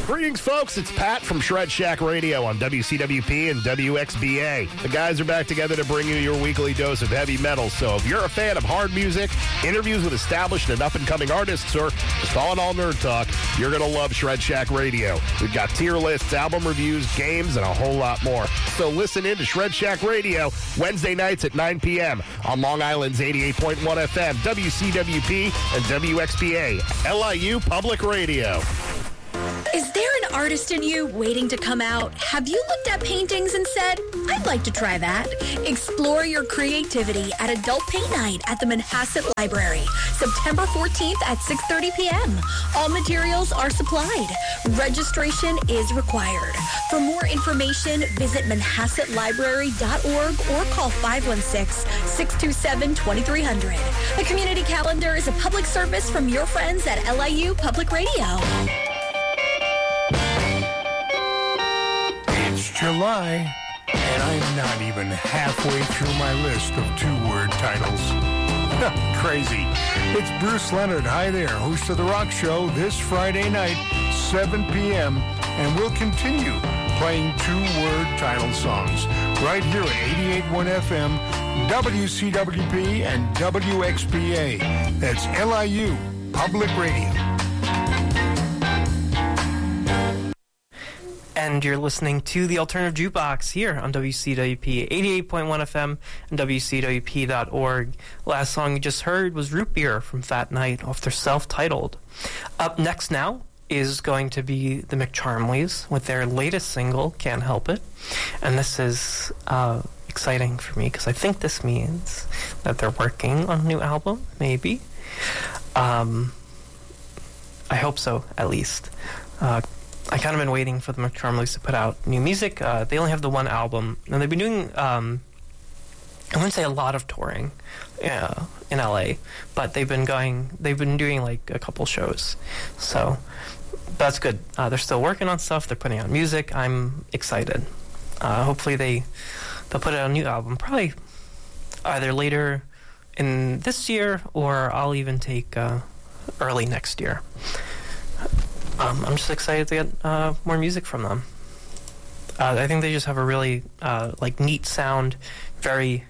Greetings, folks. It's Pat from Shred Shack Radio on WCWP and WXBA. The guys are back together to bring you your weekly dose of heavy metal. So if you're a fan of hard music, interviews with established and up-and-coming artists, or just all-in-all nerd talk, you're going to love Shred Shack Radio. We've got tier lists, album reviews, games, and a whole lot more. So listen in to Shred Shack Radio Wednesday nights at 9 p.m. on Long Island's 88.1 FM, WCWP, and WXBA, LIU Public Radio. Is there an artist in you waiting to come out? Have you looked at paintings and said, I'd like to try that? Explore your creativity at Adult Paint Night at the Manhasset Library, September 14th at 6:30 p.m. All materials are supplied. Registration is required. For more information, visit manhassetlibrary.org or call 516-627-2300. The community calendar is a public service from your friends at LIU Public Radio. It's July, and I'm not even halfway through my list of two-word titles. Crazy. It's Bruce Leonard. Hi there, host of The Rock Show this Friday night, 7 p.m., and we'll continue playing two-word title songs right here at 88.1 FM, WCWP, and WXBA. That's LIU Public Radio. And you're listening to the Alternative Jukebox here on WCWP 88.1 FM and WCWP.org. Last song you just heard was Root Beer from Fat Night off their self-titled. Up next now is going to be the McCharmleys with their latest single, Can't Help It. And this is exciting for me because I think this means that they're working on a new album, maybe. I hope so, at least. I kind of been waiting for the McCharmleys to put out new music. They only have the one album, and they've been doing, I wouldn't say a lot of touring in LA, but they've been doing like a couple shows. So that's good. They're still working on stuff. They're putting out music. I'm excited. Hopefully they'll put out a new album, probably either later in this year or I'll even take early next year. I'm just excited to get more music from them. I think they just have a really neat sound, very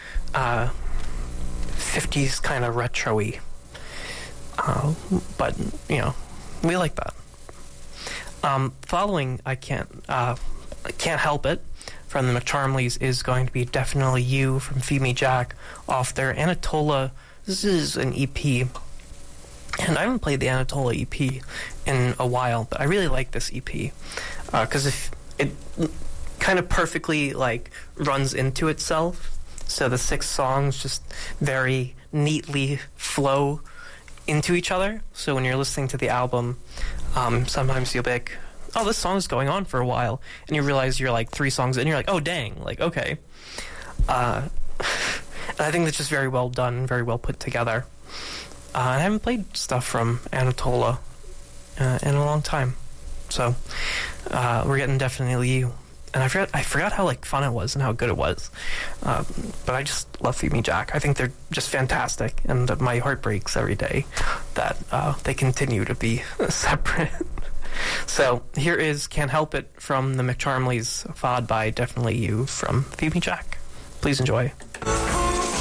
50s kind of retro-y. But we like that. Following I Can't Help It from the McCharmleys is going to be Definitely You from Feed Me Jack off their Anatola. This is an EP. And I haven't played the Anatola EP in a while, but I really like this EP because if it kind of perfectly runs into itself. So the 6 songs just very neatly flow into each other. So when you're listening to the album, sometimes you'll be like, "Oh, this song is going on for a while," and you realize you're 3 songs in, and you're like, "Oh, dang!" Okay. And I think that's just very well done, very well put together. I haven't played stuff from Anatola in a long time. So we're getting Definitely You. And I forgot how fun it was and how good it was. But I just love Feed Me Jack. I think they're just fantastic. And my heart breaks every day that they continue to be separate. So here is Can't Help It from the McCharmleys, followed by Definitely You from Feed Me Jack. Please enjoy.